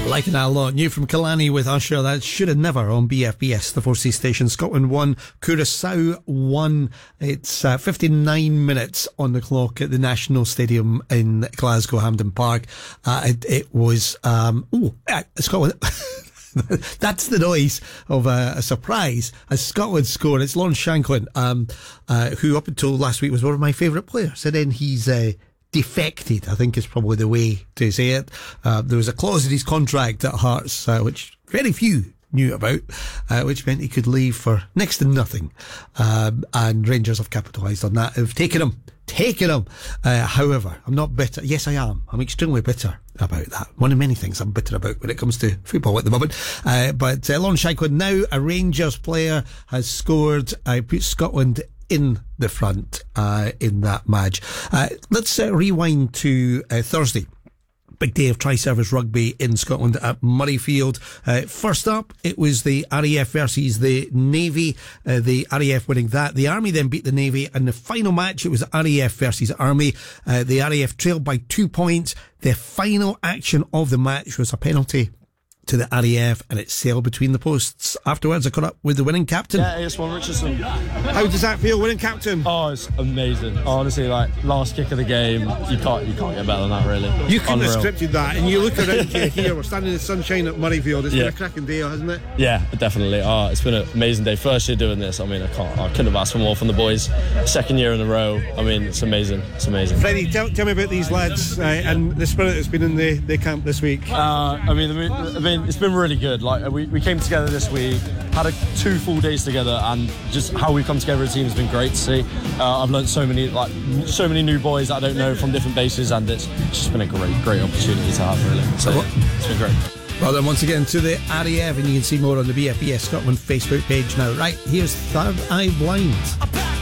Like an lot new from Kalani with Usher. That should have never on BFBS, the 4C station. Scotland 1, Curaçao 1. It's 59 minutes on the clock at the National Stadium in Glasgow, Hampden Park. It was Scotland. That's the noise of a surprise as Scotland score. It's Lawrence Shankland, who up until last week was one of my favourite players, and then he's defected, I think is probably the way to say it. There was a clause in his contract at Hearts, which very few knew about, which meant he could leave for next to nothing. And Rangers have capitalised on that, have taken him. However, I'm not bitter. Yes, I am. I'm extremely bitter about that. One of many things I'm bitter about when it comes to football at the moment. But Lawrence Shankland, now a Rangers player, has scored, put Scotland in the front in that match. Let's rewind to Thursday. Big day of tri-service rugby in Scotland at Murrayfield. First up, it was the RAF versus the Navy. The RAF winning that. The Army then beat the Navy. And the final match, it was RAF versus Army. The RAF trailed by 2 points. The final action of the match was a penalty to the RAF, and it sailed between the posts. Afterwards, I caught up with the winning captain. Yeah, AS1 Richardson. How does that feel, winning captain? Oh, it's amazing. Honestly, like, last kick of the game, you can't get better than that, really. You couldn't have scripted that, and you look around here, we're standing in the sunshine at Murrayfield. It's been a cracking day, hasn't it? Yeah, definitely. Oh, it's been an amazing day. First year doing this, I mean, I couldn't have asked for more from the boys. Second year in a row, I mean, it's amazing. It's amazing. Freddie, tell me about these lads and the spirit that's been in the camp this week. I mean, it's been really good. Like, we came together this week, had 2 full days together, and just how we've come together as a team has been great to see. I've learned so many new boys that I don't know from different bases, and it's just been a great opportunity to have, really. So it's been great. Well done once again to the RAF, and you can see more on the BFBS Scotland Facebook page now. Right, here's Third Eye Blind.